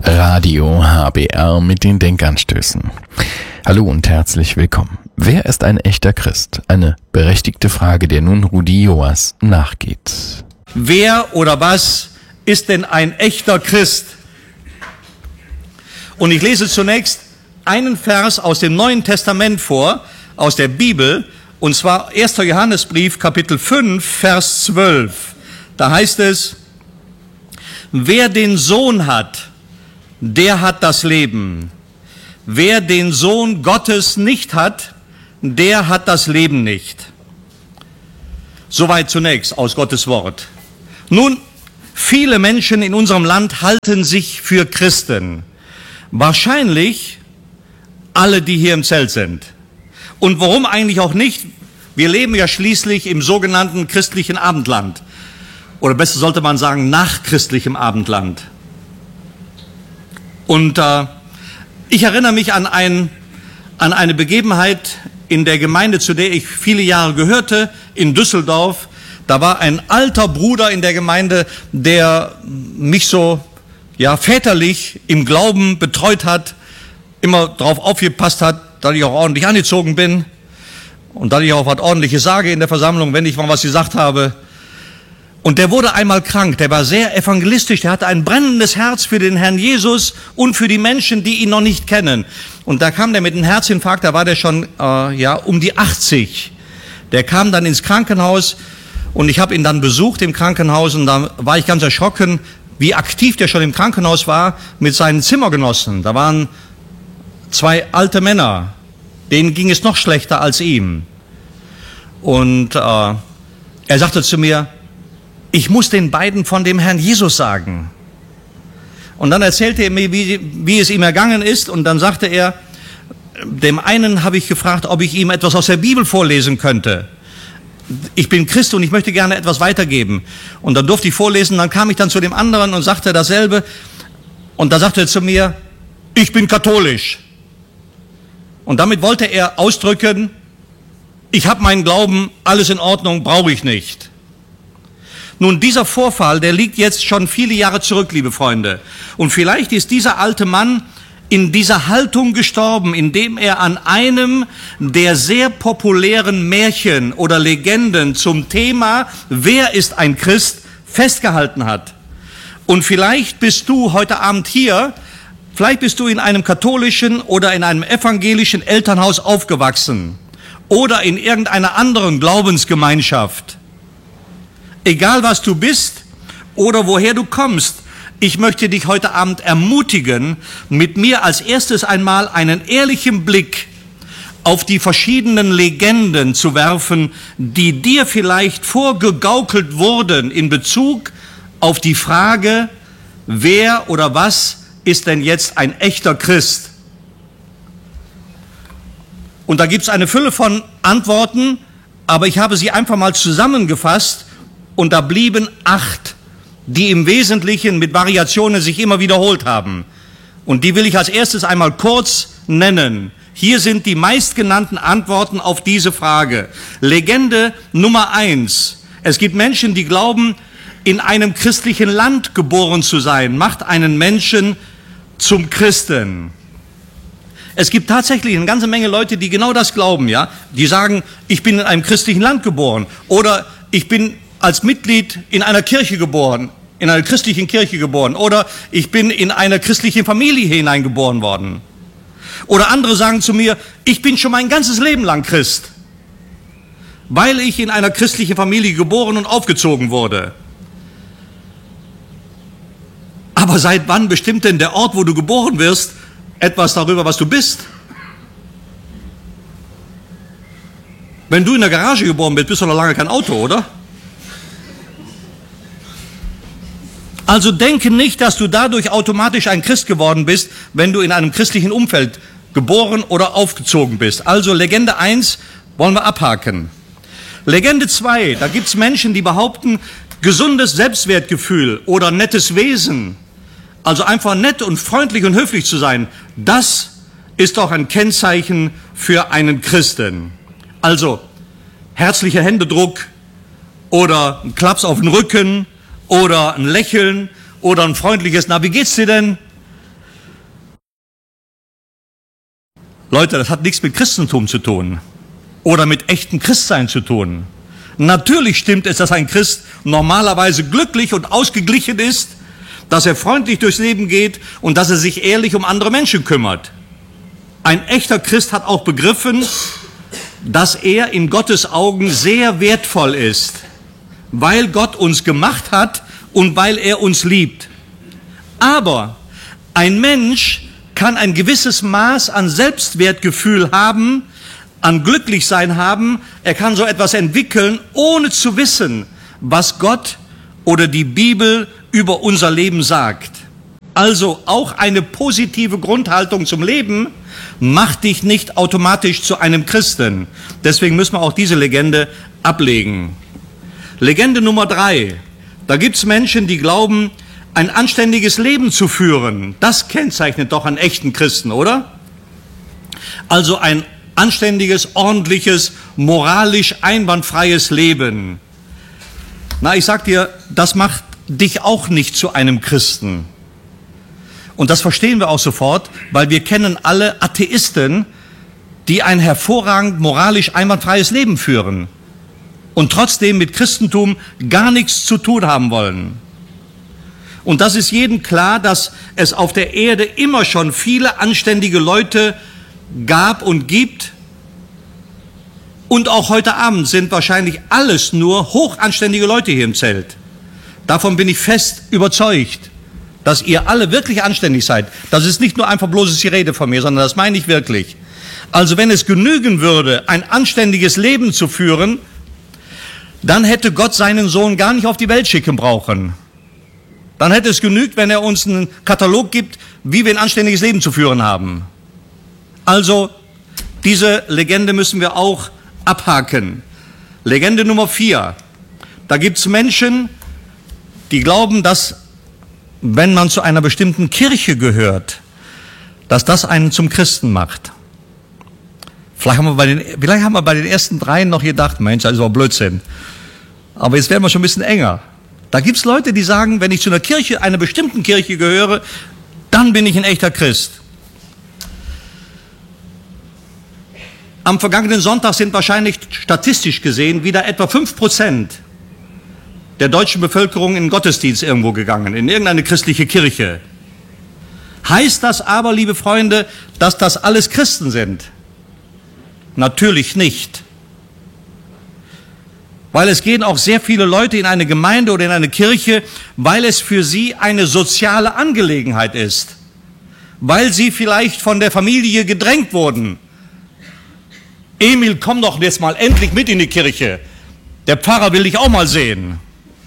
Radio HBR mit den Denkanstößen. Hallo und herzlich willkommen. Wer ist ein echter Christ? Eine berechtigte Frage, der nun Rudi Joas nachgeht. Wer oder was ist denn ein echter Christ? Und ich lese zunächst einen Vers aus dem Neuen Testament vor, aus der Bibel, und zwar 1. Johannesbrief, Kapitel 5, Vers 12. Da heißt es: Wer den Sohn hat, der hat das Leben. Wer den Sohn Gottes nicht hat, der hat das Leben nicht. Soweit zunächst aus Gottes Wort. Nun, viele Menschen in unserem Land halten sich für Christen. Wahrscheinlich alle, die hier im Zelt sind. Und warum eigentlich auch nicht? Wir leben ja schließlich im sogenannten christlichen Abendland. Oder besser sollte man sagen, nach christlichem Abendland. Und ich erinnere mich an eine Begebenheit in der Gemeinde, zu der ich viele Jahre gehörte, in Düsseldorf. Da war ein alter Bruder in der Gemeinde, der mich so väterlich im Glauben betreut hat, immer darauf aufgepasst hat, dass ich auch ordentlich angezogen bin und dass ich auch was Ordentliches sage in der Versammlung, wenn ich mal was gesagt habe. Und der wurde einmal krank, der war sehr evangelistisch, der hatte ein brennendes Herz für den Herrn Jesus und für die Menschen, die ihn noch nicht kennen. Und da kam der mit einem Herzinfarkt, da war der schon um die 80. Der kam dann ins Krankenhaus und ich habe ihn dann besucht im Krankenhaus und da war ich ganz erschrocken, wie aktiv der schon im Krankenhaus war mit seinen Zimmergenossen. Da waren 2 alte Männer, denen ging es noch schlechter als ihm. Und er sagte zu mir: Ich muss den beiden von dem Herrn Jesus sagen. Und dann erzählte er mir, wie es ihm ergangen ist. Und dann sagte er, dem einen habe ich gefragt, ob ich ihm etwas aus der Bibel vorlesen könnte. Ich bin Christ und ich möchte gerne etwas weitergeben. Und dann durfte ich vorlesen. Dann kam ich dann zu dem anderen und sagte dasselbe. Und da sagte er zu mir: Ich bin katholisch. Und damit wollte er ausdrücken, ich habe meinen Glauben, alles in Ordnung, brauche ich nicht. Nun, dieser Vorfall, der liegt jetzt schon viele Jahre zurück, liebe Freunde. Und vielleicht ist dieser alte Mann in dieser Haltung gestorben, indem er an einem der sehr populären Märchen oder Legenden zum Thema Wer ist ein Christ festgehalten hat. Und vielleicht bist du heute Abend hier, vielleicht bist du in einem katholischen oder in einem evangelischen Elternhaus aufgewachsen oder in irgendeiner anderen Glaubensgemeinschaft. Egal was du bist oder woher du kommst, ich möchte dich heute Abend ermutigen, mit mir als erstes einmal einen ehrlichen Blick auf die verschiedenen Legenden zu werfen, die dir vielleicht vorgegaukelt wurden in Bezug auf die Frage, wer oder was ist denn jetzt ein echter Christ? Und da gibt es eine Fülle von Antworten, aber ich habe sie einfach mal zusammengefasst. Und da blieben 8, die im Wesentlichen mit Variationen sich immer wiederholt haben. Und die will ich als erstes einmal kurz nennen. Hier sind die meistgenannten Antworten auf diese Frage. Legende Nummer 1. Es gibt Menschen, die glauben, in einem christlichen Land geboren zu sein, macht einen Menschen zum Christen. Es gibt tatsächlich eine ganze Menge Leute, die genau das glauben, ja. Die sagen, ich bin in einem christlichen Land geboren oder ich bin als Mitglied in einer Kirche geboren, in einer christlichen Kirche geboren, oder ich bin in einer christlichen Familie hineingeboren worden. Oder andere sagen zu mir, ich bin schon mein ganzes Leben lang Christ, weil ich in einer christlichen Familie geboren und aufgezogen wurde. Aber seit wann bestimmt denn der Ort, wo du geboren wirst, etwas darüber, was du bist? Wenn du in der Garage geboren bist, bist du noch lange kein Auto, oder? Also denke nicht, dass du dadurch automatisch ein Christ geworden bist, wenn du in einem christlichen Umfeld geboren oder aufgezogen bist. Also Legende 1 wollen wir abhaken. Legende 2, da gibt es Menschen, die behaupten, gesundes Selbstwertgefühl oder nettes Wesen, also einfach nett und freundlich und höflich zu sein, das ist doch ein Kennzeichen für einen Christen. Also herzlicher Händedruck oder ein Klaps auf den Rücken oder ein Lächeln oder ein freundliches, na, wie geht's dir denn? Leute, das hat nichts mit Christentum zu tun oder mit echtem Christsein zu tun. Natürlich stimmt es, dass ein Christ normalerweise glücklich und ausgeglichen ist, dass er freundlich durchs Leben geht und dass er sich ehrlich um andere Menschen kümmert. Ein echter Christ hat auch begriffen, dass er in Gottes Augen sehr wertvoll ist, weil Gott uns gemacht hat und weil er uns liebt. Aber ein Mensch kann ein gewisses Maß an Selbstwertgefühl haben, an Glücklichsein haben. Er kann so etwas entwickeln, ohne zu wissen, was Gott oder die Bibel über unser Leben sagt. Also auch eine positive Grundhaltung zum Leben macht dich nicht automatisch zu einem Christen. Deswegen müssen wir auch diese Legende ablegen. Legende Nummer 3. Da gibt es Menschen, die glauben, ein anständiges Leben zu führen. Das kennzeichnet doch einen echten Christen, oder? Also ein anständiges, ordentliches, moralisch einwandfreies Leben. Na, ich sag dir, das macht dich auch nicht zu einem Christen. Und das verstehen wir auch sofort, weil wir kennen alle Atheisten, die ein hervorragend moralisch einwandfreies Leben führen und trotzdem mit Christentum gar nichts zu tun haben wollen. Und das ist jedem klar, dass es auf der Erde immer schon viele anständige Leute gab und gibt. Und auch heute Abend sind wahrscheinlich alles nur hochanständige Leute hier im Zelt. Davon bin ich fest überzeugt, dass ihr alle wirklich anständig seid. Das ist nicht nur einfach bloßes die Rede von mir, sondern das meine ich wirklich. Also wenn es genügen würde, ein anständiges Leben zu führen, dann hätte Gott seinen Sohn gar nicht auf die Welt schicken brauchen. Dann hätte es genügt, wenn er uns einen Katalog gibt, wie wir ein anständiges Leben zu führen haben. Also, diese Legende müssen wir auch abhaken. Legende Nummer 4. Da gibt es Menschen, die glauben, dass, wenn man zu einer bestimmten Kirche gehört, dass das einen zum Christen macht. Vielleicht haben wir bei den ersten 3 noch gedacht, Mensch, das ist doch Blödsinn. Aber jetzt werden wir schon ein bisschen enger. Da gibt es Leute, die sagen, wenn ich zu einer bestimmten Kirche gehöre, dann bin ich ein echter Christ. Am vergangenen Sonntag sind wahrscheinlich statistisch gesehen wieder etwa 5% der deutschen Bevölkerung in den Gottesdienst irgendwo gegangen, in irgendeine christliche Kirche. Heißt das aber, liebe Freunde, dass das alles Christen sind? Natürlich nicht. Weil es gehen auch sehr viele Leute in eine Gemeinde oder in eine Kirche, weil es für sie eine soziale Angelegenheit ist. Weil sie vielleicht von der Familie gedrängt wurden. Emil, komm doch jetzt mal endlich mit in die Kirche. Der Pfarrer will dich auch mal sehen.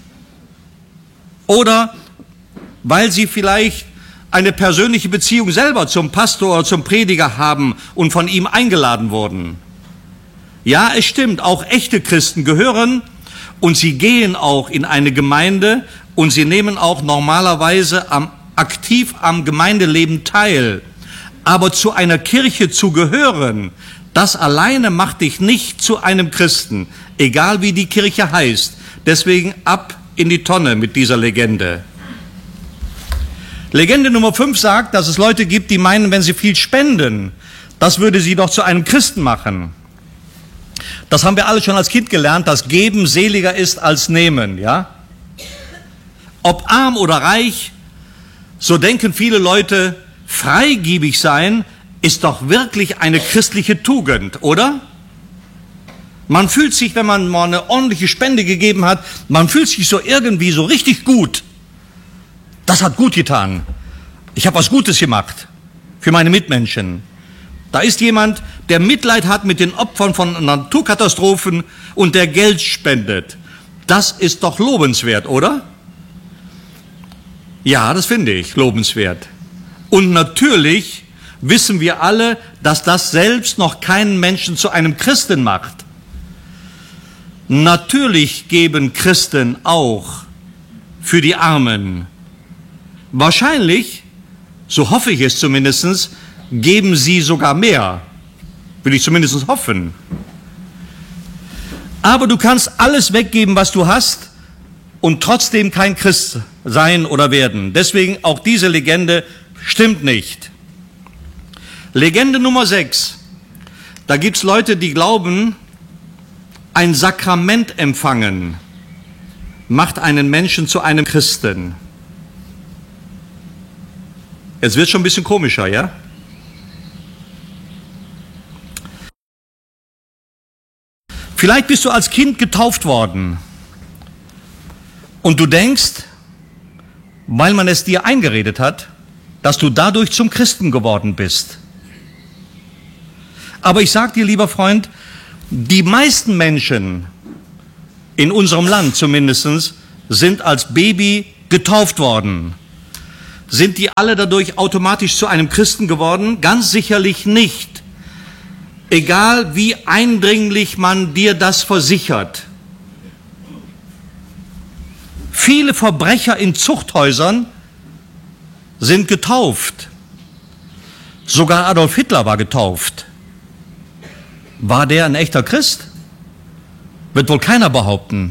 Oder weil sie vielleicht eine persönliche Beziehung selber zum Pastor oder zum Prediger haben und von ihm eingeladen wurden. Ja, es stimmt, auch echte Christen gehören und sie gehen auch in eine Gemeinde und sie nehmen auch normalerweise aktiv am Gemeindeleben teil. Aber zu einer Kirche zu gehören, das alleine macht dich nicht zu einem Christen, egal wie die Kirche heißt. Deswegen ab in die Tonne mit dieser Legende. Legende Nummer 5 sagt, dass es Leute gibt, die meinen, wenn sie viel spenden, das würde sie doch zu einem Christen machen. Das haben wir alle schon als Kind gelernt, dass Geben seliger ist als Nehmen, ja? Ob arm oder reich, so denken viele Leute, freigebig sein ist doch wirklich eine christliche Tugend, oder? Man fühlt sich, wenn man mal eine ordentliche Spende gegeben hat, man fühlt sich so irgendwie so richtig gut. Das hat gut getan. Ich habe was Gutes gemacht für meine Mitmenschen. Da ist jemand, der Mitleid hat mit den Opfern von Naturkatastrophen und der Geld spendet. Das ist doch lobenswert, oder? Ja, das finde ich lobenswert. Und natürlich wissen wir alle, dass das selbst noch keinen Menschen zu einem Christen macht. Natürlich geben Christen auch für die Armen. Wahrscheinlich, so hoffe ich es zumindest, geben sie sogar mehr. Will ich zumindest hoffen. Aber du kannst alles weggeben, was du hast, und trotzdem kein Christ sein oder werden. Deswegen auch diese Legende stimmt nicht. Legende Nummer 6. Da gibt's Leute, die glauben, ein Sakrament empfangen macht einen Menschen zu einem Christen. Es wird schon ein bisschen komischer, ja? Vielleicht bist du als Kind getauft worden und du denkst, weil man es dir eingeredet hat, dass du dadurch zum Christen geworden bist. Aber ich sage dir, lieber Freund, die meisten Menschen, in unserem Land zumindest, sind als Baby getauft worden. Sind die alle dadurch automatisch zu einem Christen geworden? Ganz sicherlich nicht. Egal wie eindringlich man dir das versichert. Viele Verbrecher in Zuchthäusern sind getauft. Sogar Adolf Hitler war getauft. War der ein echter Christ? Wird wohl keiner behaupten.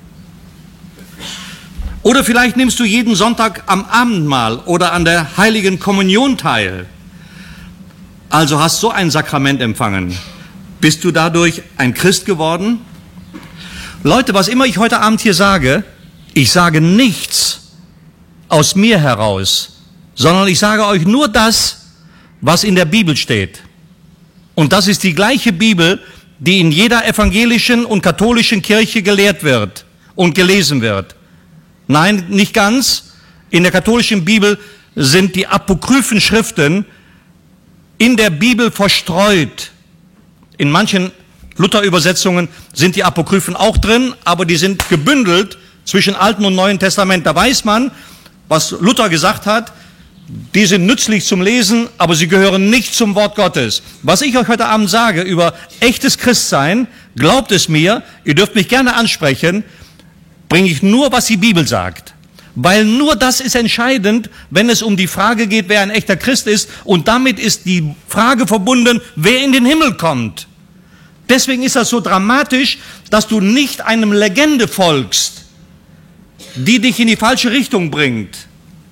Oder vielleicht nimmst du jeden Sonntag am Abendmahl oder an der Heiligen Kommunion teil. Also hast so ein Sakrament empfangen. Bist du dadurch ein Christ geworden? Leute, was immer ich heute Abend hier sage, ich sage nichts aus mir heraus, sondern ich sage euch nur das, was in der Bibel steht. Und das ist die gleiche Bibel, die in jeder evangelischen und katholischen Kirche gelehrt wird und gelesen wird. Nein, nicht ganz. In der katholischen Bibel sind die apokryphen Schriften in der Bibel verstreut. In manchen Luther-Übersetzungen sind die Apokryphen auch drin, aber die sind gebündelt zwischen Alten und Neuen Testament. Da weiß man, was Luther gesagt hat. Die sind nützlich zum Lesen, aber sie gehören nicht zum Wort Gottes. Was ich euch heute Abend sage über echtes Christsein, glaubt es mir, ihr dürft mich gerne ansprechen, bringe ich nur, was die Bibel sagt. Weil nur das ist entscheidend, wenn es um die Frage geht, wer ein echter Christ ist. Und damit ist die Frage verbunden, wer in den Himmel kommt. Deswegen ist das so dramatisch, dass du nicht einem Legende folgst, die dich in die falsche Richtung bringt.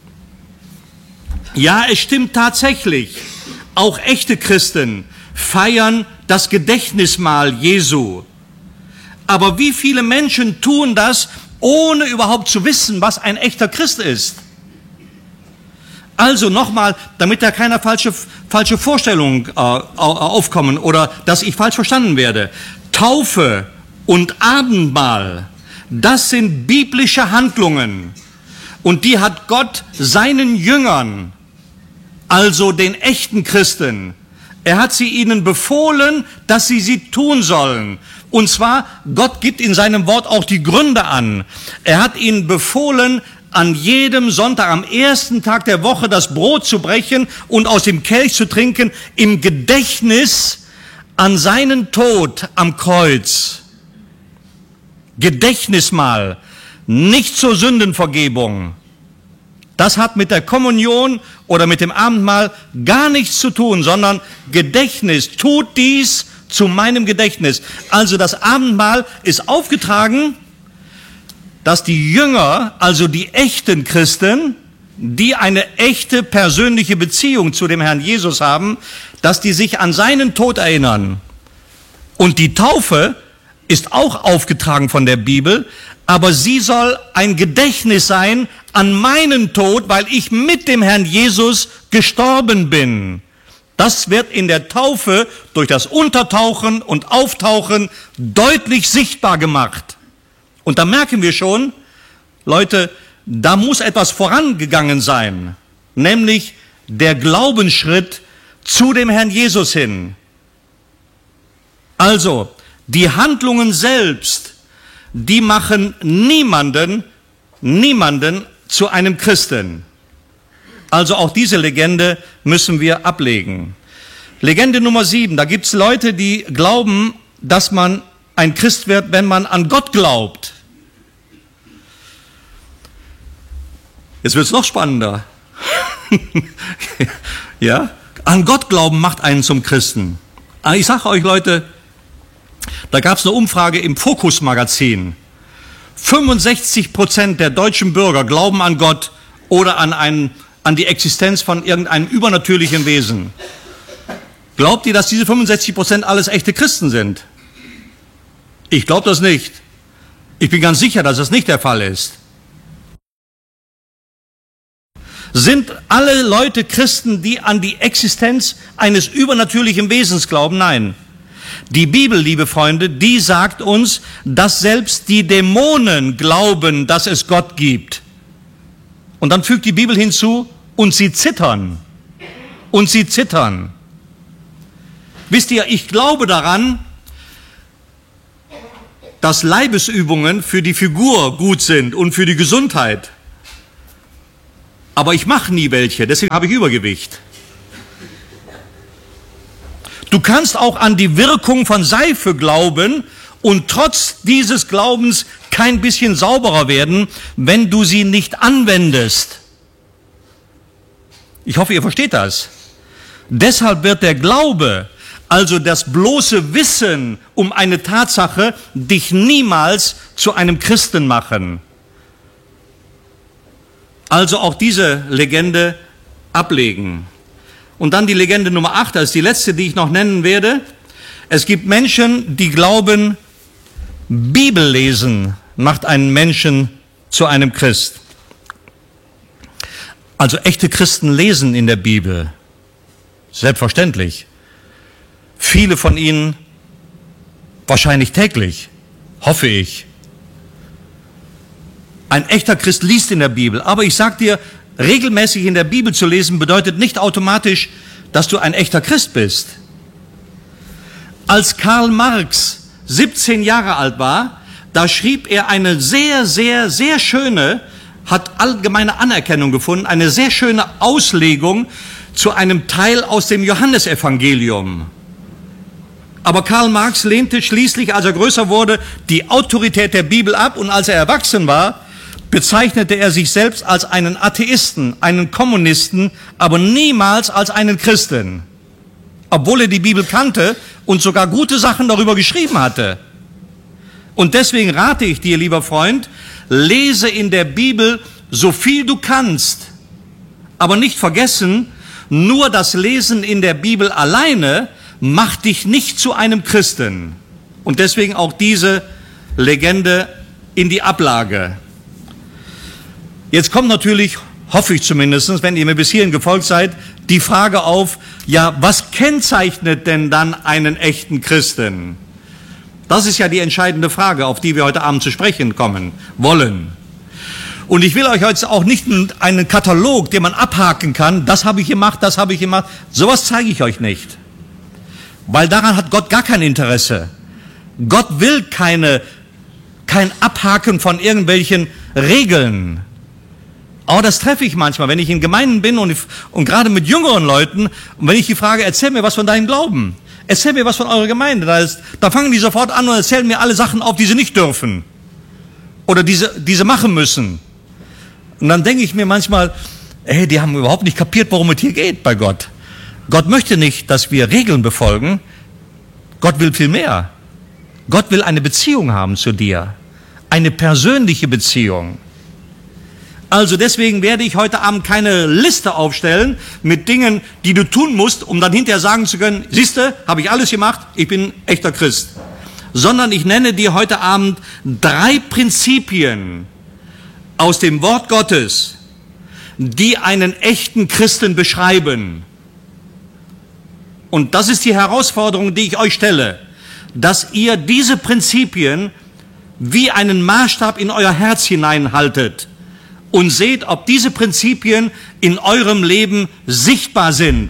Ja, es stimmt tatsächlich. Auch echte Christen feiern das Gedächtnismahl Jesu. Aber wie viele Menschen tun das, ohne überhaupt zu wissen, was ein echter Christ ist? Also nochmal, damit da keine falsche Vorstellungen aufkommen oder dass ich falsch verstanden werde. Taufe und Abendmahl, das sind biblische Handlungen. Und die hat Gott seinen Jüngern, also den echten Christen, er hat sie ihnen befohlen, dass sie tun sollen. Und zwar, Gott gibt in seinem Wort auch die Gründe an. Er hat ihnen befohlen, an jedem Sonntag, am ersten Tag der Woche, das Brot zu brechen und aus dem Kelch zu trinken, im Gedächtnis an seinen Tod am Kreuz. Gedächtnismahl, nicht zur Sündenvergebung. Das hat mit der Kommunion oder mit dem Abendmahl gar nichts zu tun, sondern Gedächtnis. Tut dies zu meinem Gedächtnis. Also das Abendmahl ist aufgetragen, dass die Jünger, also die echten Christen, die eine echte persönliche Beziehung zu dem Herrn Jesus haben, dass die sich an seinen Tod erinnern. Und die Taufe ist auch aufgetragen von der Bibel, aber sie soll ein Gedächtnis sein an meinen Tod, weil ich mit dem Herrn Jesus gestorben bin. Das wird in der Taufe durch das Untertauchen und Auftauchen deutlich sichtbar gemacht. Und da merken wir schon, Leute, da muss etwas vorangegangen sein, nämlich der Glaubensschritt zu dem Herrn Jesus hin. Also, die Handlungen selbst, die machen niemanden zu einem Christen. Also auch diese Legende müssen wir ablegen. Legende Nummer 7, da gibt es Leute, die glauben, dass man ein Christ wird, wenn man an Gott glaubt. Jetzt wird es noch spannender. Ja? An Gott glauben macht einen zum Christen. Aber ich sage euch, Leute, da gab es eine Umfrage im Fokus-Magazin. 65% der deutschen Bürger glauben an Gott oder an die Existenz von irgendeinem übernatürlichen Wesen. Glaubt ihr, dass diese 65% alles echte Christen sind? Ich glaube das nicht. Ich bin ganz sicher, dass das nicht der Fall ist. Sind alle Leute Christen, die an die Existenz eines übernatürlichen Wesens glauben? Nein. Die Bibel, liebe Freunde, die sagt uns, dass selbst die Dämonen glauben, dass es Gott gibt. Und dann fügt die Bibel hinzu, und sie zittern. Und sie zittern. Wisst ihr, ich glaube daran, dass Leibesübungen für die Figur gut sind und für die Gesundheit. Aber ich mache nie welche, deswegen habe ich Übergewicht. Du kannst auch an die Wirkung von Seife glauben und trotz dieses Glaubens kein bisschen sauberer werden, wenn du sie nicht anwendest. Ich hoffe, ihr versteht das. Deshalb wird der Glaube, also das bloße Wissen um eine Tatsache, dich niemals zu einem Christen machen. Also auch diese Legende ablegen. Und dann die Legende Nummer 8, das ist die letzte, die ich noch nennen werde. Es gibt Menschen, die glauben, Bibellesen macht einen Menschen zu einem Christ. Also echte Christen lesen in der Bibel. Selbstverständlich. Viele von ihnen wahrscheinlich täglich, hoffe ich. Ein echter Christ liest in der Bibel, aber ich sage dir, regelmäßig in der Bibel zu lesen bedeutet nicht automatisch, dass du ein echter Christ bist. Als Karl Marx 17 Jahre alt war, da schrieb er eine sehr, sehr, sehr schöne, hat allgemeine Anerkennung gefunden, eine sehr schöne Auslegung zu einem Teil aus dem Johannesevangelium. Aber Karl Marx lehnte schließlich, als er größer wurde, die Autorität der Bibel ab und als er erwachsen war, bezeichnete er sich selbst als einen Atheisten, einen Kommunisten, aber niemals als einen Christen. Obwohl er die Bibel kannte und sogar gute Sachen darüber geschrieben hatte. Und deswegen rate ich dir, lieber Freund, lese in der Bibel so viel du kannst, aber nicht vergessen, nur das Lesen in der Bibel alleine macht dich nicht zu einem Christen. Und deswegen auch diese Legende in die Ablage. Jetzt kommt natürlich, hoffe ich zumindest, wenn ihr mir bis hierhin gefolgt seid, die Frage auf, ja, was kennzeichnet denn dann einen echten Christen? Das ist ja die entscheidende Frage, auf die wir heute Abend zu sprechen kommen wollen. Und ich will euch heute auch nicht einen Katalog, den man abhaken kann, das habe ich gemacht, das habe ich gemacht, sowas zeige ich euch nicht. Weil daran hat Gott gar kein Interesse. Gott will kein Abhaken von irgendwelchen Regeln. Aber das treffe ich manchmal, wenn ich in Gemeinden bin und gerade mit jüngeren Leuten, und wenn ich die frage, erzähl mir was von deinem Glauben, erzähl mir was von eurer Gemeinde, da fangen die sofort an und erzählen mir alle Sachen auf, die sie nicht dürfen oder die sie machen müssen. Und dann denke ich mir manchmal, die haben überhaupt nicht kapiert, worum es hier geht bei Gott. Gott möchte nicht, dass wir Regeln befolgen. Gott will viel mehr. Gott will eine Beziehung haben zu dir. Eine persönliche Beziehung. Also deswegen werde ich heute Abend keine Liste aufstellen mit Dingen, die du tun musst, um dann hinterher sagen zu können, siehste, habe ich alles gemacht, ich bin echter Christ. Sondern ich nenne dir heute Abend 3 Prinzipien aus dem Wort Gottes, die einen echten Christen beschreiben. Und das ist die Herausforderung, die ich euch stelle, dass ihr diese Prinzipien wie einen Maßstab in euer Herz hineinhaltet und seht, ob diese Prinzipien in eurem Leben sichtbar sind.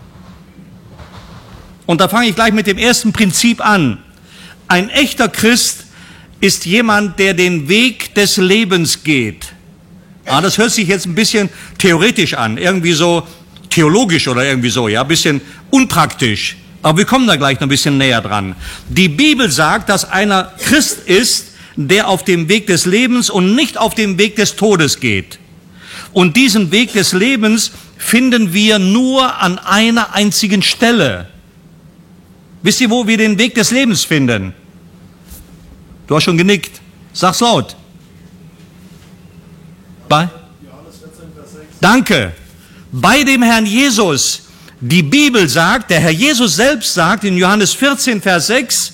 Und da fange ich gleich mit dem ersten Prinzip an. Ein echter Christ ist jemand, der den Weg des Lebens geht. Das hört sich jetzt ein bisschen theoretisch an, irgendwie so theologisch oder irgendwie so, ja, ein bisschen unpraktisch. Aber wir kommen da gleich noch ein bisschen näher dran. Die Bibel sagt, dass einer Christ ist, der auf dem Weg des Lebens und nicht auf dem Weg des Todes geht. Und diesen Weg des Lebens finden wir nur an einer einzigen Stelle. Wisst ihr, wo wir den Weg des Lebens finden? Du hast schon genickt. Sag's laut. Bei? Danke. Bei dem Herrn Jesus, Die Bibel sagt, der Herr Jesus selbst sagt in Johannes 14, Vers 6,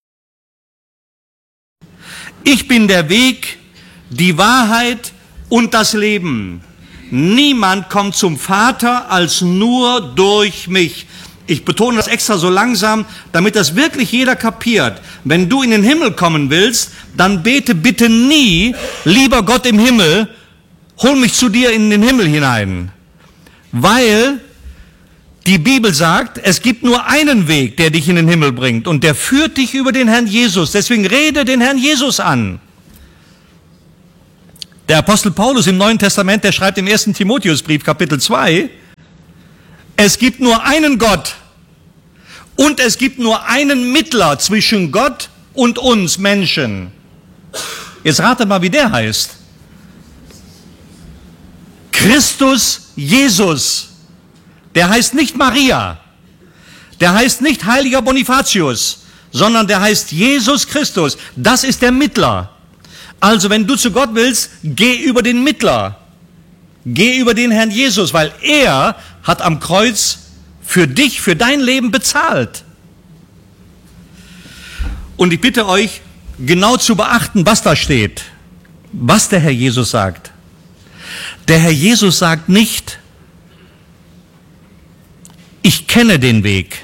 ich bin der Weg, die Wahrheit und das Leben. Niemand kommt zum Vater als nur durch mich. Ich betone das extra so langsam, damit das wirklich jeder kapiert. Wenn du in den Himmel kommen willst, dann bete bitte nie, lieber Gott im Himmel, hol mich zu dir in den Himmel hinein. Weil die Bibel sagt, es gibt nur einen Weg, der dich in den Himmel bringt, und der führt dich über den Herrn Jesus. Deswegen rede den Herrn Jesus an. Der Apostel Paulus im Neuen Testament, der schreibt im 1. Timotheusbrief, Kapitel 2, es gibt nur einen Gott und es gibt nur einen Mittler zwischen Gott und uns Menschen. Jetzt rate mal, wie der heißt. Christus Jesus. Der heißt nicht Maria, der heißt nicht heiliger Bonifatius, sondern der heißt Jesus Christus. Das ist der Mittler. Also wenn du zu Gott willst, geh über den Mittler. Geh über den Herrn Jesus, weil er hat am Kreuz für dich, für dein Leben bezahlt. Und ich bitte euch, genau zu beachten, was da steht, was der Herr Jesus sagt. Der Herr Jesus sagt nicht, ich kenne den Weg.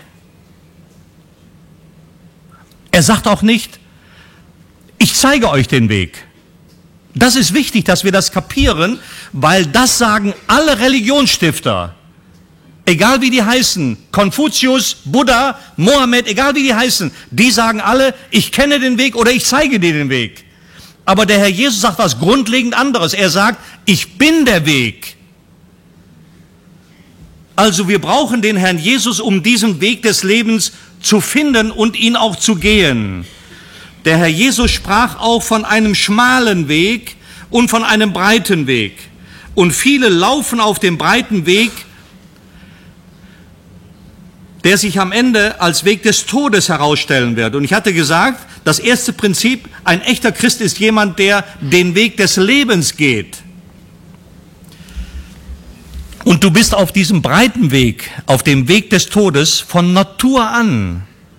Er sagt auch nicht, ich zeige euch den Weg. Das ist wichtig, dass wir das kapieren, weil das sagen alle Religionsstifter. Egal wie die heißen, Konfuzius, Buddha, Mohammed, egal wie die heißen, die sagen alle, ich kenne den Weg oder ich zeige dir den Weg. Aber der Herr Jesus sagt was grundlegend anderes. Er sagt, ich bin der Weg. Also wir brauchen den Herrn Jesus, um diesen Weg des Lebens zu finden und ihn auch zu gehen. Der Herr Jesus sprach auch von einem schmalen Weg und von einem breiten Weg. Und viele laufen auf dem breiten Weg, der sich am Ende als Weg des Todes herausstellen wird. Und ich hatte gesagt, das erste Prinzip, ein echter Christ ist jemand, der den Weg des Lebens geht. Und du bist auf diesem breiten Weg, auf dem Weg des Todes von Natur an.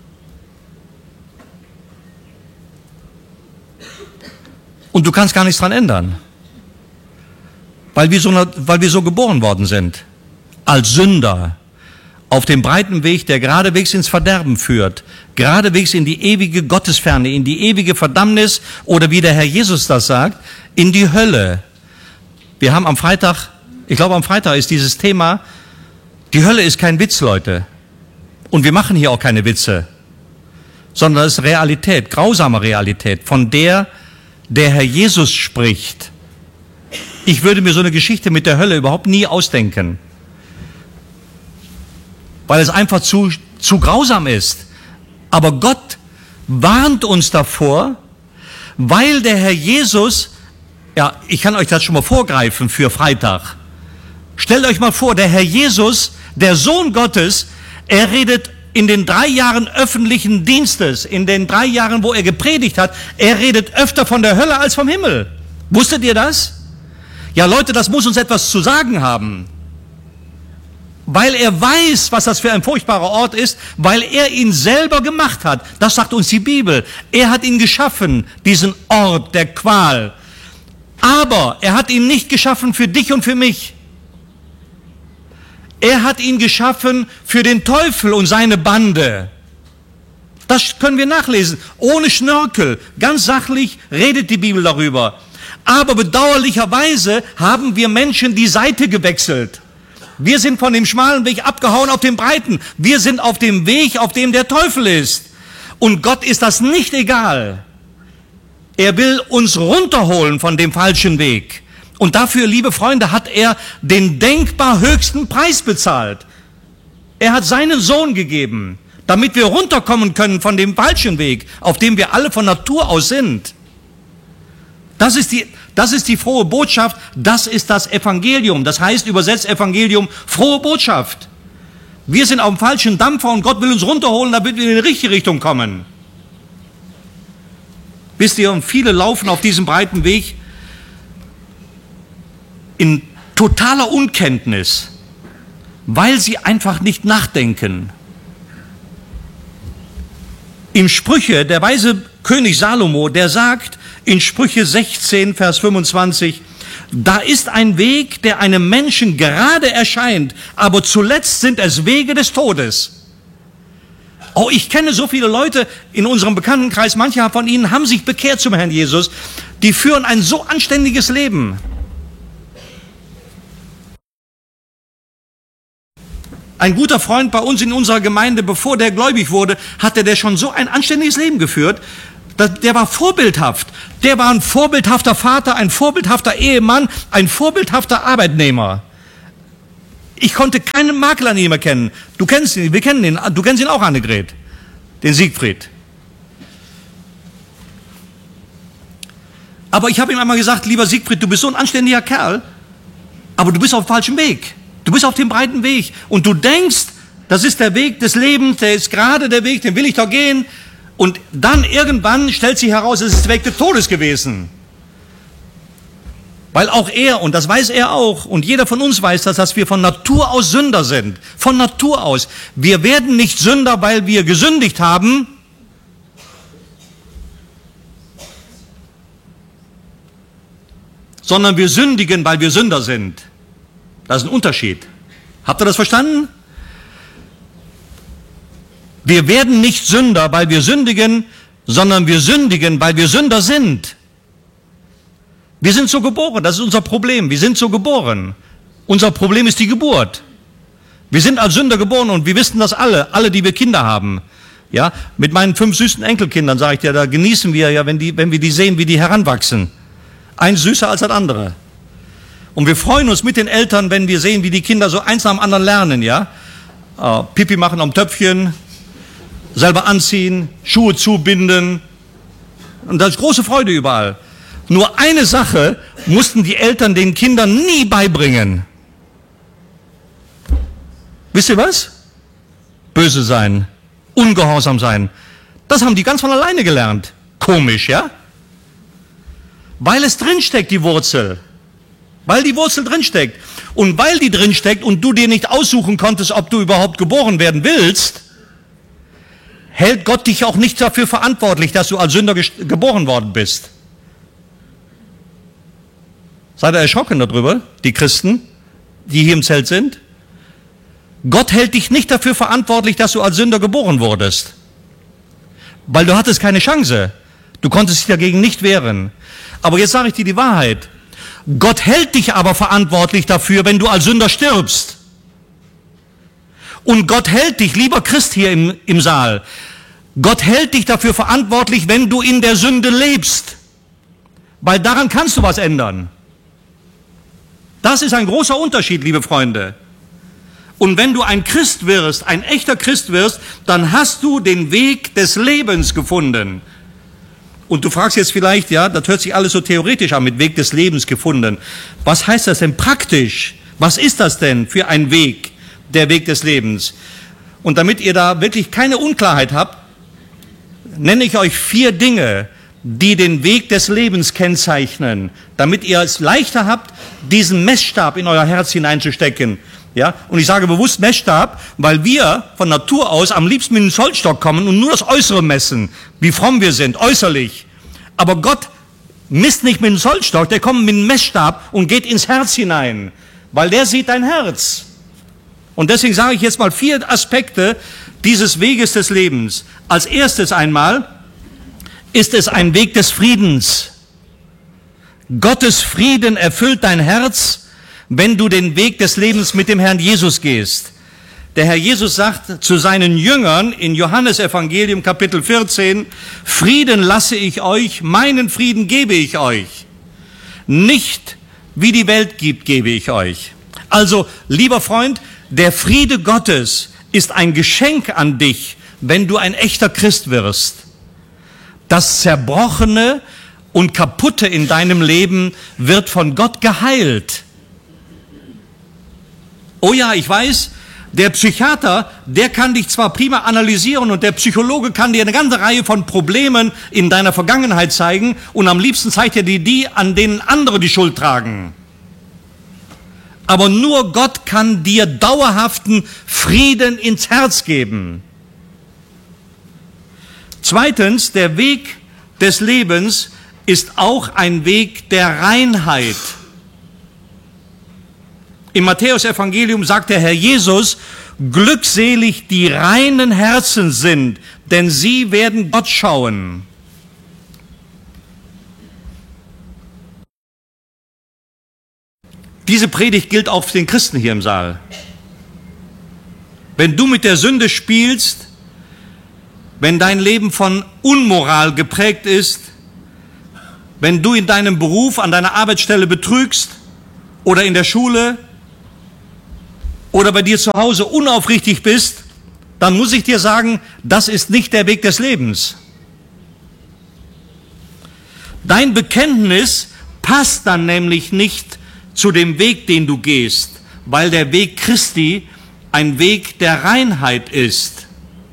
Und du kannst gar nichts dran ändern, weil wir so geboren worden sind, als Sünder, auf dem breiten Weg, der geradewegs ins Verderben führt, geradewegs in die ewige Gottesferne, in die ewige Verdammnis oder wie der Herr Jesus das sagt, in die Hölle. Wir haben am Freitag, ich glaube am Freitag ist dieses Thema, die Hölle ist kein Witz, Leute. Und wir machen hier auch keine Witze, sondern es ist Realität, grausame Realität, von der Herr Jesus spricht. Ich würde mir so eine Geschichte mit der Hölle überhaupt nie ausdenken, weil es einfach zu grausam ist. Aber Gott warnt uns davor, weil der Herr Jesus, ja, ich kann euch das schon mal vorgreifen für Freitag. Stellt euch mal vor, der Herr Jesus, der Sohn Gottes, er redet in den 3 Jahren öffentlichen Dienstes, in den 3 Jahren, wo er gepredigt hat, er redet öfter von der Hölle als vom Himmel. Wusstet ihr das? Ja, Leute, das muss uns etwas zu sagen haben. Weil er weiß, was das für ein furchtbarer Ort ist, weil er ihn selber gemacht hat. Das sagt uns die Bibel. Er hat ihn geschaffen, diesen Ort der Qual. Aber er hat ihn nicht geschaffen für dich und für mich. Er hat ihn geschaffen für den Teufel und seine Bande. Das können wir nachlesen. Ohne Schnörkel. Ganz sachlich redet die Bibel darüber. Aber bedauerlicherweise haben wir Menschen die Seite gewechselt. Wir sind von dem schmalen Weg abgehauen auf den breiten. Wir sind auf dem Weg, auf dem der Teufel ist. Und Gott ist das nicht egal. Er will uns runterholen von dem falschen Weg. Und dafür, liebe Freunde, hat er den denkbar höchsten Preis bezahlt. Er hat seinen Sohn gegeben, damit wir runterkommen können von dem falschen Weg, auf dem wir alle von Natur aus sind. Das ist die frohe Botschaft, das ist das Evangelium. Das heißt, übersetzt Evangelium, frohe Botschaft. Wir sind auf dem falschen Dampfer und Gott will uns runterholen, damit wir in die richtige Richtung kommen. Wisst ihr, und viele laufen auf diesem breiten Weg in totaler Unkenntnis. weil sie einfach nicht nachdenken. In Sprüche, der weise König Salomo, der sagt in Sprüche 16, Vers 25, da ist ein Weg, der einem Menschen gerade erscheint, aber zuletzt sind es Wege des Todes. Oh, ich kenne so viele Leute in unserem Bekanntenkreis, manche von ihnen haben sich bekehrt zum Herrn Jesus, die führen ein so anständiges Leben. Ein guter Freund bei uns in unserer Gemeinde, bevor der gläubig wurde, hatte der schon so ein anständiges Leben geführt. Der war vorbildhaft. Der war ein vorbildhafter Vater, ein vorbildhafter Ehemann, ein vorbildhafter Arbeitnehmer. Ich konnte keinen Makel an ihm erkennen. Du kennst ihn, wir kennen ihn. Du kennst ihn auch, Annegret, den Siegfried. Aber ich habe ihm einmal gesagt, lieber Siegfried, du bist so ein anständiger Kerl, aber du bist auf dem falschen Weg. Du bist auf dem breiten Weg und du denkst, das ist der Weg des Lebens, der ist gerade der Weg, den will ich doch gehen. Und dann irgendwann stellt sich heraus, es ist der Weg des Todes gewesen. Weil auch er, und das weiß er auch, und jeder von uns weiß das, dass wir von Natur aus Sünder sind. Von Natur aus. Wir werden nicht Sünder, weil wir gesündigt haben, sondern wir sündigen, weil wir Sünder sind. Das ist ein Unterschied. Habt ihr das verstanden? Wir werden nicht Sünder, weil wir sündigen, sondern wir sündigen, weil wir Sünder sind. Wir sind so geboren, das ist unser Problem. Wir sind so geboren. Unser Problem ist die Geburt. Wir sind als Sünder geboren und wir wissen das alle, die wir Kinder haben. Ja, mit meinen 5 süßen Enkelkindern, sage ich dir, da genießen wir ja, wenn wir die sehen, wie die heranwachsen. Eins süßer als das andere. Und wir freuen uns mit den Eltern, wenn wir sehen, wie die Kinder so eins nach dem anderen lernen, ja. Pipi machen am Töpfchen, selber anziehen, Schuhe zubinden. Und da ist große Freude überall. Nur eine Sache mussten die Eltern den Kindern nie beibringen. Wisst ihr was? Böse sein, ungehorsam sein. Das haben die ganz von alleine gelernt. Komisch, ja? Weil es drinsteckt, die Wurzel. Weil die Wurzel drinsteckt. Und weil die drinsteckt und du dir nicht aussuchen konntest, ob du überhaupt geboren werden willst, hält Gott dich auch nicht dafür verantwortlich, dass du als Sünder geboren worden bist. Seid ihr erschrocken darüber, die Christen, die hier im Zelt sind? Gott hält dich nicht dafür verantwortlich, dass du als Sünder geboren wurdest. Weil du hattest keine Chance. Du konntest dich dagegen nicht wehren. Aber jetzt sage ich dir die Wahrheit. Gott hält dich aber verantwortlich dafür, wenn du als Sünder stirbst. Und Gott hält dich, lieber Christ hier im Saal, Gott hält dich dafür verantwortlich, wenn du in der Sünde lebst. Weil daran kannst du was ändern. Das ist ein großer Unterschied, liebe Freunde. Und wenn du ein Christ wirst, ein echter Christ wirst, dann hast du den Weg des Lebens gefunden. Und du fragst jetzt vielleicht, ja, das hört sich alles so theoretisch an, mit Weg des Lebens gefunden. Was heißt das denn praktisch? Was ist das denn für ein Weg, der Weg des Lebens? Und damit ihr da wirklich keine Unklarheit habt, nenne ich euch 4 Dinge, die den Weg des Lebens kennzeichnen, damit ihr es leichter habt, diesen Messstab in euer Herz hineinzustecken. Ja? Und ich sage bewusst Messstab, weil wir von Natur aus am liebsten mit dem Zollstock kommen und nur das Äußere messen, wie fromm wir sind, äußerlich. Aber Gott misst nicht mit dem Zollstock, der kommt mit dem Messstab und geht ins Herz hinein, weil der sieht dein Herz. Und deswegen sage ich jetzt mal 4 Aspekte dieses Weges des Lebens. Als erstes einmal ist es ein Weg des Friedens. Gottes Frieden erfüllt dein Herz, wenn du den Weg des Lebens mit dem Herrn Jesus gehst. Der Herr Jesus sagt zu seinen Jüngern in Johannes Evangelium Kapitel 14, Frieden lasse ich euch, meinen Frieden gebe ich euch. Nicht wie die Welt gibt, gebe ich euch. Also, lieber Freund, der Friede Gottes ist ein Geschenk an dich, wenn du ein echter Christ wirst. Das Zerbrochene und Kaputte in deinem Leben wird von Gott geheilt. Oh ja, ich weiß, der Psychiater, der kann dich zwar prima analysieren und der Psychologe kann dir eine ganze Reihe von Problemen in deiner Vergangenheit zeigen und am liebsten zeigt er dir die, an denen andere die Schuld tragen. Aber nur Gott kann dir dauerhaften Frieden ins Herz geben. Zweitens, der Weg des Lebens ist auch ein Weg der Reinheit. Im Matthäus-Evangelium sagt der Herr Jesus, glückselig die reinen Herzen sind, denn sie werden Gott schauen. Diese Predigt gilt auch für den Christen hier im Saal. Wenn du mit der Sünde spielst, wenn dein Leben von Unmoral geprägt ist, wenn du in deinem Beruf, an deiner Arbeitsstelle betrügst oder in der Schule oder bei dir zu Hause unaufrichtig bist, dann muss ich dir sagen, das ist nicht der Weg des Lebens. Dein Bekenntnis passt dann nämlich nicht zu dem Weg, den du gehst, weil der Weg Christi ein Weg der Reinheit ist.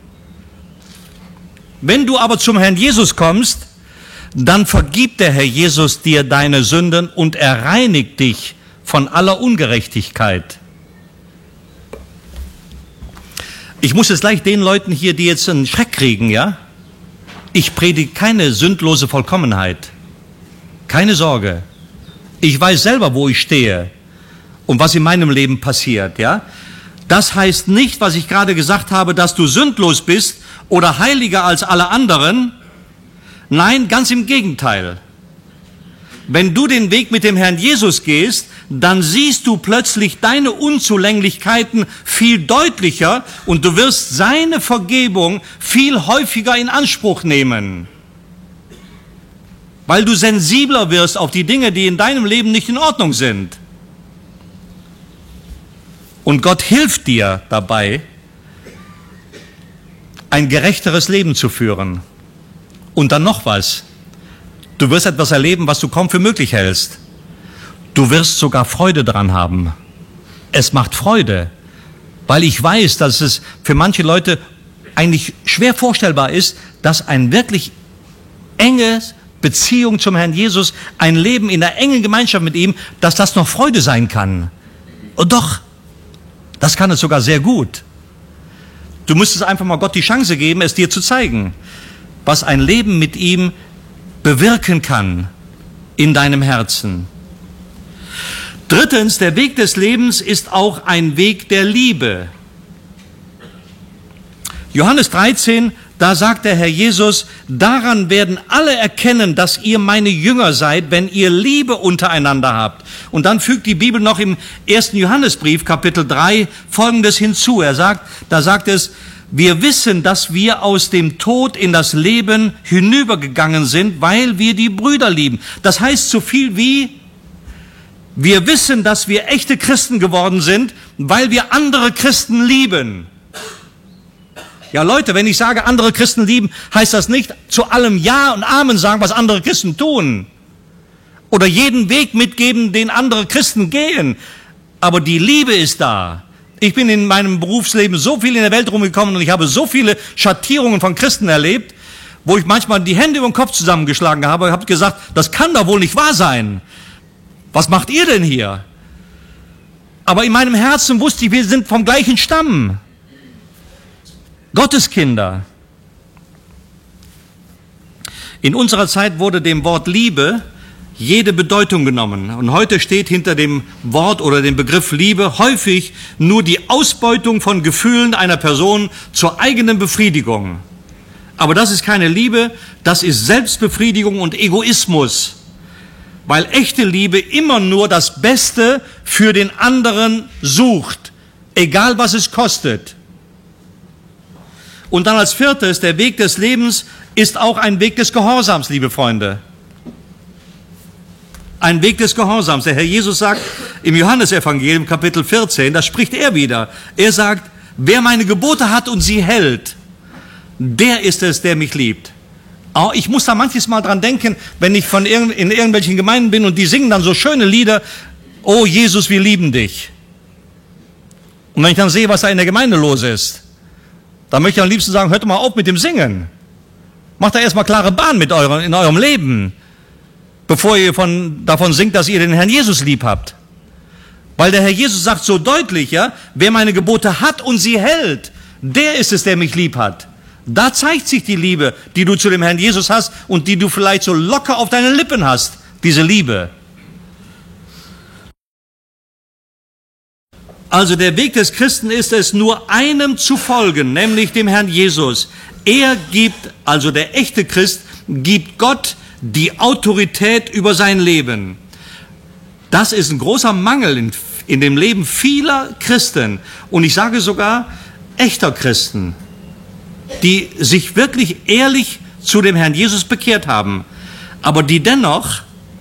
Wenn du aber zum Herrn Jesus kommst, dann vergibt der Herr Jesus dir deine Sünden und er reinigt dich von aller Ungerechtigkeit. Ich muss jetzt gleich den Leuten hier, die jetzt einen Schreck kriegen, ja? Ich predige keine sündlose Vollkommenheit. Keine Sorge. Ich weiß selber, wo ich stehe und was in meinem Leben passiert, ja? Das heißt nicht, was ich gerade gesagt habe, dass du sündlos bist oder heiliger als alle anderen. Nein, ganz im Gegenteil. Wenn du den Weg mit dem Herrn Jesus gehst, dann siehst du plötzlich deine Unzulänglichkeiten viel deutlicher und du wirst seine Vergebung viel häufiger in Anspruch nehmen. Weil du sensibler wirst auf die Dinge, die in deinem Leben nicht in Ordnung sind. Und Gott hilft dir dabei, ein gerechteres Leben zu führen. Und dann noch was. Du wirst etwas erleben, was du kaum für möglich hältst. Du wirst sogar Freude daran haben. Es macht Freude, weil ich weiß, dass es für manche Leute eigentlich schwer vorstellbar ist, dass ein wirklich enges Beziehung zum Herrn Jesus, ein Leben in der engen Gemeinschaft mit ihm, dass das noch Freude sein kann. Und doch, das kann es sogar sehr gut. Du müsstest einfach mal Gott die Chance geben, es dir zu zeigen, was ein Leben mit ihm bewirken kann in deinem Herzen. Drittens, der Weg des Lebens ist auch ein Weg der Liebe. Johannes 13, da sagt der Herr Jesus, daran werden alle erkennen, dass ihr meine Jünger seid, wenn ihr Liebe untereinander habt. Und dann fügt die Bibel noch im 1. Johannesbrief, Kapitel 3, Folgendes hinzu. Da sagt es, wir wissen, dass wir aus dem Tod in das Leben hinübergegangen sind, weil wir die Brüder lieben. Das heißt so viel wie, wir wissen, dass wir echte Christen geworden sind, weil wir andere Christen lieben. Ja Leute, wenn ich sage, andere Christen lieben, heißt das nicht zu allem Ja und Amen sagen, was andere Christen tun. Oder jeden Weg mitgeben, den andere Christen gehen. Aber die Liebe ist da. Ich bin in meinem Berufsleben so viel in der Welt rumgekommen und ich habe so viele Schattierungen von Christen erlebt, wo ich manchmal die Hände über den Kopf zusammengeschlagen habe und habe gesagt, das kann doch wohl nicht wahr sein. Was macht ihr denn hier? Aber in meinem Herzen wusste ich, wir sind vom gleichen Stamm. Gotteskinder. In unserer Zeit wurde dem Wort Liebe jede Bedeutung genommen. Und heute steht hinter dem Wort oder dem Begriff Liebe häufig nur die Ausbeutung von Gefühlen einer Person zur eigenen Befriedigung. Aber das ist keine Liebe, das ist Selbstbefriedigung und Egoismus. Weil echte Liebe immer nur das Beste für den anderen sucht, egal was es kostet. Und dann als viertes, der Weg des Lebens ist auch ein Weg des Gehorsams, liebe Freunde. Ein Weg des Gehorsams. Der Herr Jesus sagt im Johannesevangelium Kapitel 14, da spricht er wieder. Er sagt, wer meine Gebote hat und sie hält, der ist es, der mich liebt. Ich muss da manches Mal dran denken, wenn ich in irgendwelchen Gemeinden bin und die singen dann so schöne Lieder, oh Jesus, wir lieben dich. Und wenn ich dann sehe, was da in der Gemeinde los ist, dann möchte ich am liebsten sagen, hört doch mal auf mit dem Singen. Macht da erstmal klare Bahn in eurem Leben, bevor ihr davon singt, dass ihr den Herrn Jesus lieb habt. Weil der Herr Jesus sagt so deutlich, ja, wer meine Gebote hat und sie hält, der ist es, der mich lieb hat. Da zeigt sich die Liebe, die du zu dem Herrn Jesus hast und die du vielleicht so locker auf deinen Lippen hast, diese Liebe. Also der Weg des Christen ist es, nur einem zu folgen, nämlich dem Herrn Jesus. Er gibt, also der echte Christ, gibt Gott die Autorität über sein Leben. Das ist ein großer Mangel in dem Leben vieler Christen. Und ich sage sogar echter Christen, die sich wirklich ehrlich zu dem Herrn Jesus bekehrt haben, aber die dennoch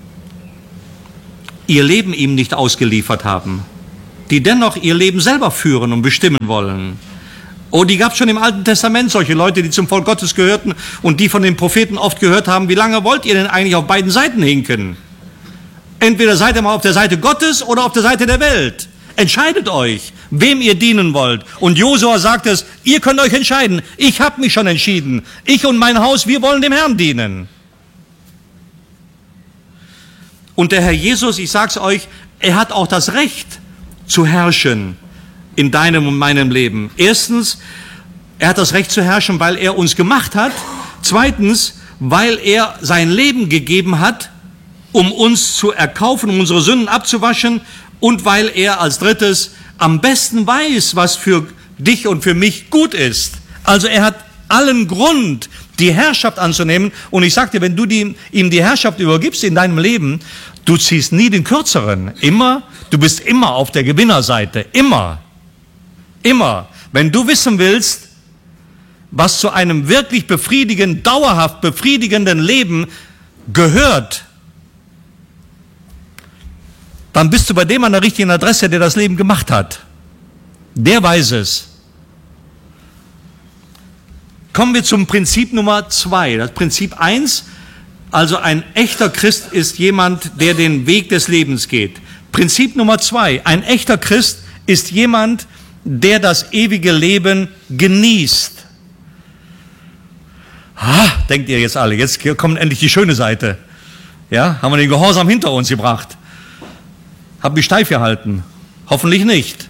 ihr Leben ihm nicht ausgeliefert haben, die dennoch ihr Leben selber führen und bestimmen wollen. Oh, die gab es schon im Alten Testament, solche Leute, die zum Volk Gottes gehörten und die von den Propheten oft gehört haben, wie lange wollt ihr denn eigentlich auf beiden Seiten hinken? Entweder seid ihr mal auf der Seite Gottes oder auf der Seite der Welt. Entscheidet euch, wem ihr dienen wollt. Und Josua sagt es, ihr könnt euch entscheiden. Ich habe mich schon entschieden. Ich und mein Haus, wir wollen dem Herrn dienen. Und der Herr Jesus, ich sag's euch, er hat auch das Recht zu herrschen in deinem und meinem Leben. Erstens, er hat das Recht zu herrschen, weil er uns gemacht hat. Zweitens, weil er sein Leben gegeben hat, um uns zu erkaufen, um unsere Sünden abzuwaschen. Und weil er als drittes am besten weiß, was für dich und für mich gut ist. Also er hat allen Grund, die Herrschaft anzunehmen. Und ich sage dir, wenn du ihm die Herrschaft übergibst in deinem Leben, du ziehst nie den Kürzeren. Immer, du bist immer auf der Gewinnerseite. Immer. Immer. Wenn du wissen willst, was zu einem wirklich befriedigenden, dauerhaft befriedigenden Leben gehört, dann bist du bei dem an der richtigen Adresse, der das Leben gemacht hat. Der weiß es. Kommen wir zum Prinzip Nummer 2. Das Prinzip 1, also ein echter Christ ist jemand, der den Weg des Lebens geht. Prinzip Nummer 2, ein echter Christ ist jemand, der das ewige Leben genießt. Denkt ihr jetzt alle, jetzt kommt endlich die schöne Seite. Ja, haben wir den Gehorsam hinter uns gebracht. Hab mich steif gehalten. Hoffentlich nicht.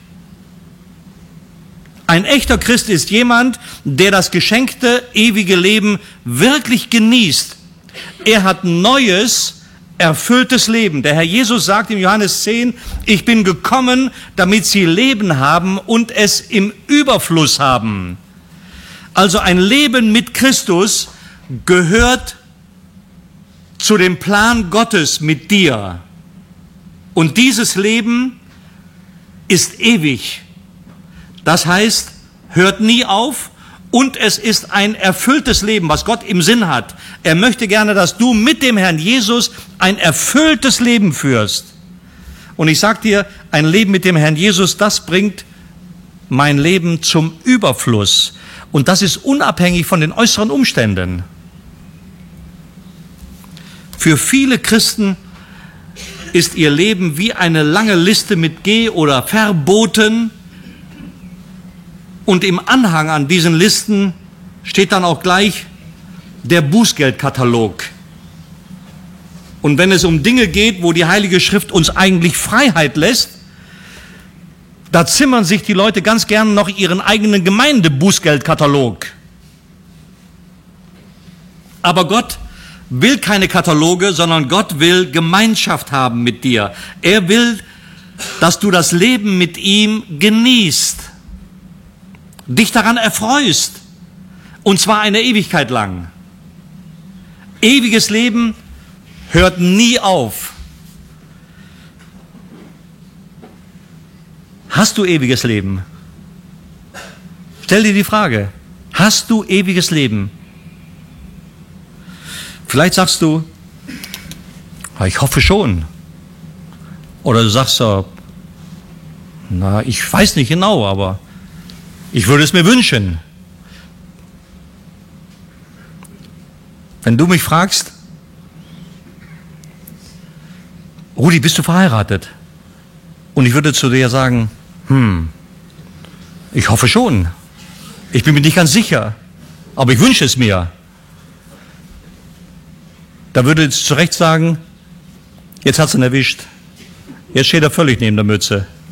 Ein echter Christ ist jemand, der das geschenkte ewige Leben wirklich genießt. Er hat neues, erfülltes Leben. Der Herr Jesus sagt in Johannes 10, ich bin gekommen, damit sie Leben haben und es im Überfluss haben. Also ein Leben mit Christus gehört zu dem Plan Gottes mit dir. Und dieses Leben ist ewig. Das heißt, hört nie auf und es ist ein erfülltes Leben, was Gott im Sinn hat. Er möchte gerne, dass du mit dem Herrn Jesus ein erfülltes Leben führst. Und ich sage dir, ein Leben mit dem Herrn Jesus, das bringt mein Leben zum Überfluss. Und das ist unabhängig von den äußeren Umständen. Für viele Christen ist ihr Leben wie eine lange Liste mit Geh- oder Verboten. Und im Anhang an diesen Listen steht dann auch gleich der Bußgeldkatalog. Und wenn es um Dinge geht, wo die Heilige Schrift uns eigentlich Freiheit lässt, da zimmern sich die Leute ganz gern noch ihren eigenen Gemeindebußgeldkatalog. Aber Gott will keine Kataloge, sondern Gott will Gemeinschaft haben mit dir. Er will, dass du das Leben mit ihm genießt, dich daran erfreust, und zwar eine Ewigkeit lang. Ewiges Leben hört nie auf. Hast du ewiges Leben? Stell dir die Frage, hast du ewiges Leben? Vielleicht sagst du, ich hoffe schon. Oder du sagst, ich weiß nicht genau, aber ich würde es mir wünschen. Wenn du mich fragst, Rudi, bist du verheiratet? Und ich würde zu dir sagen, ich hoffe schon. Ich bin mir nicht ganz sicher, aber ich wünsche es mir. Da würde ich zu Recht sagen, jetzt hat es ihn erwischt. Jetzt steht er völlig neben der Mütze.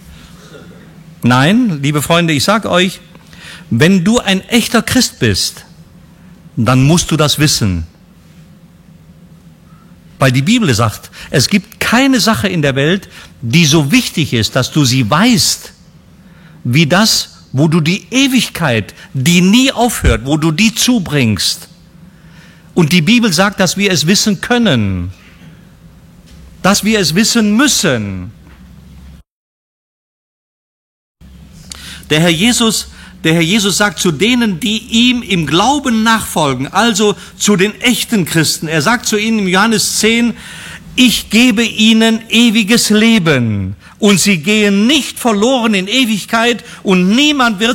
Nein, liebe Freunde, ich sage euch, wenn du ein echter Christ bist, dann musst du das wissen. Weil die Bibel sagt, es gibt keine Sache in der Welt, die so wichtig ist, dass du sie weißt, wie das, wo du die Ewigkeit, die nie aufhört, wo du die zubringst. Und die Bibel sagt, dass wir es wissen können, dass wir es wissen müssen. Der Herr Jesus sagt zu denen, die ihm im Glauben nachfolgen, also zu den echten Christen, er sagt zu ihnen im Johannes 10, ich gebe ihnen ewiges Leben und sie gehen nicht verloren in Ewigkeit und niemand wird